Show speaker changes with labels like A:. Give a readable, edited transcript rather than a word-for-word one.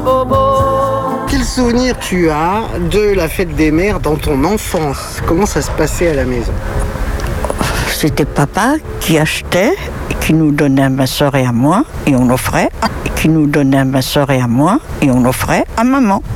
A: Quel souvenir tu as de la fête des mères dans ton enfance? Comment ça se passait à la maison?
B: C'était papa qui achetait, et qui nous donnait à ma soeur et à moi, et on offrait, et qui nous donnait à ma soeur et à moi, et on offrait à maman.